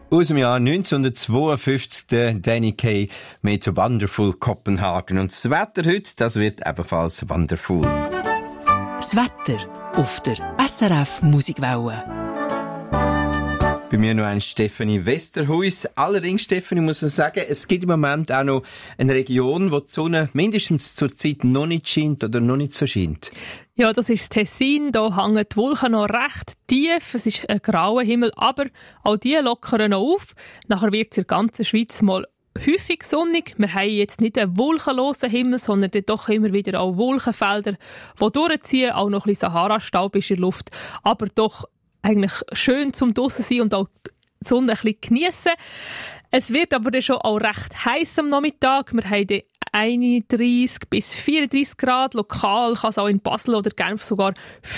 Aus dem Jahr 1952, der Danny Kaye mit Wonderful Copenhagen. Und das Wetter heute, das wird ebenfalls wonderful. Das Wetter auf der SRF Musikwelle. Bei mir noch ein Stefanie Westerhuis. Allerdings, Stefanie, muss ich sagen, es gibt im Moment auch noch eine Region, wo die Sonne mindestens zur Zeit noch nicht scheint oder noch nicht so scheint. Ja, das ist das Tessin. Da hängen die Wolken noch recht tief. Es ist ein grauer Himmel, aber auch die lockern noch auf. Nachher wird es in der ganzen Schweiz mal häufig sonnig. Wir haben jetzt nicht einen wolkenlosen Himmel, sondern doch immer wieder auch Wolkenfelder, die durchziehen. Auch noch ein bisschen Sahara-Staub ist in der Luft. Aber doch eigentlich schön zum draussen sein und auch die Sonne ein bisschen geniessen. Es wird aber dann schon auch recht heiß am Nachmittag. Wir haben 31 bis 34 Grad. Lokal kann es auch in Basel oder Genf sogar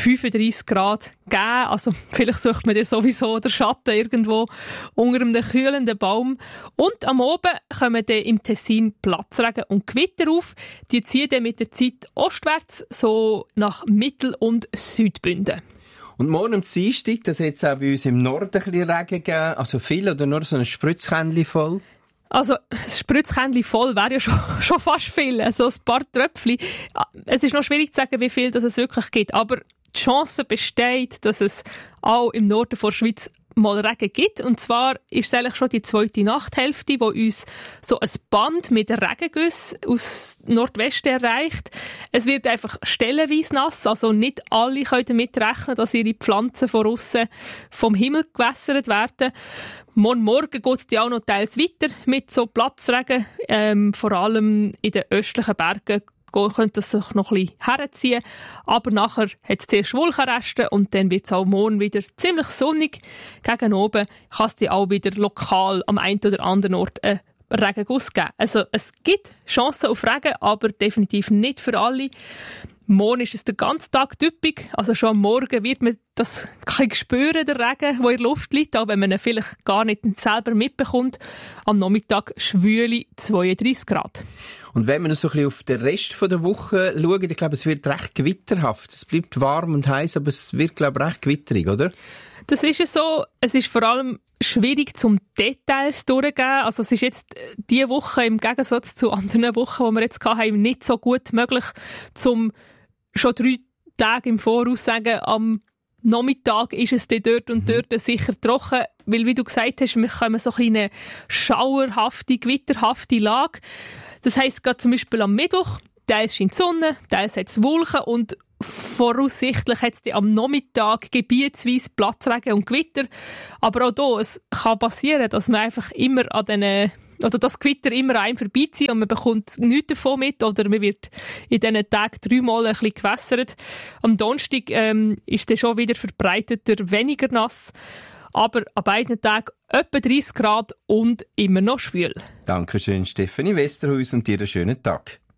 35 Grad geben. Also vielleicht sucht man dann sowieso den Schatten irgendwo unter einem kühlenden Baum. Und am Abend kommen dann im Tessin Platzregen und Gewitter auf. Die ziehen dann mit der Zeit ostwärts, so nach Mittel- und Südbünden. Und morgen am Dienstag, das hat es auch bei uns im Norden ein bisschen Regen gegeben. Also viel oder nur so ein Spritzkännchen voll? Also, ein Spritzkännchen voll wäre ja schon fast viel. So ein paar Tröpfchen. Es ist noch schwierig zu sagen, wie viel das es wirklich gibt. Aber die Chance besteht, dass es auch im Norden der Schweiz mal Regen gibt. Und zwar ist es eigentlich schon die zweite Nachthälfte, wo uns so ein Band mit Regengüssen aus Nordwesten erreicht. Es wird einfach stellenweise nass, also nicht alle können damit rechnen, dass ihre Pflanzen von aussen vom Himmel gewässert werden. Morgen geht es auch noch teils weiter mit so Platzregen, vor allem in den östlichen Bergen könnte es sich noch ein bisschen herziehen. Aber nachher hat es zuerst Wolkenreste und dann wird es auch morgen wieder ziemlich sonnig. Gegen oben kann es dann auch wieder lokal am einen oder anderen Ort einen Regenguss geben. Also es gibt Chancen auf Regen, aber definitiv nicht für alle. Morgen ist es den ganzen Tag typisch. Also schon am Morgen wird man das spüren, der Regen, der in der Luft liegt, auch wenn man ihn vielleicht gar nicht selber mitbekommt. Am Nachmittag schwüle 32 Grad. Und wenn wir so ein bisschen auf den Rest der Woche schauen, ich glaube, es wird recht gewitterhaft. Es bleibt warm und heiß, aber es wird, glaube ich, recht gewitterig, oder? Das ist es so. Es ist vor allem schwierig zum Details durchgehen. Also es ist jetzt diese Woche im Gegensatz zu anderen Wochen, die wir jetzt hatten, nicht so gut möglich, zum schon 3 Tage im Voraus sagen, am Nachmittag ist es dann dort und dort sicher trocken, weil, wie du gesagt hast, wir kommen so ein eine schauerhafte, gewitterhafte Lage. Das heisst, gerade zum Beispiel am Mittwoch, teils scheint die Sonne, teils hat es Wolken und voraussichtlich hat es am Nachmittag gebietsweise Platzregen und Gewitter. Aber auch hier, es kann passieren, dass man einfach immer an diesen oder das Gewitter immer an einem vorbeizieht und man bekommt nichts davon mit oder man wird in diesen Tagen 3-mal ein bisschen gewässert. Am Donnerstag ist dann schon wieder verbreiteter, weniger nass. Aber an beiden Tagen etwa 30 Grad und immer noch schwül. Dankeschön, Stefanie Westerhuis, und dir einen schönen Tag.